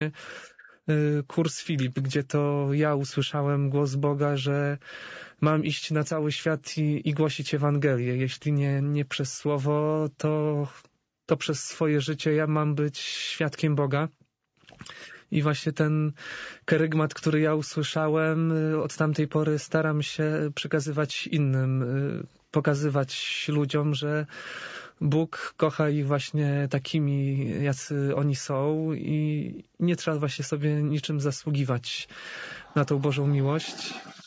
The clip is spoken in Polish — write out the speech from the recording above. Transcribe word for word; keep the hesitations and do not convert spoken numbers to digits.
kurs Filip, gdzie to ja usłyszałem głos Boga, że mam iść na cały świat i, i głosić Ewangelię. Jeśli nie, nie przez słowo, to, to przez swoje życie ja mam być świadkiem Boga. I właśnie ten kerygmat, który ja usłyszałem, od tamtej pory staram się przekazywać innym, pokazywać ludziom, że Bóg kocha ich właśnie takimi, jacy oni są i nie trzeba właśnie sobie niczym zasługiwać na tą Bożą miłość.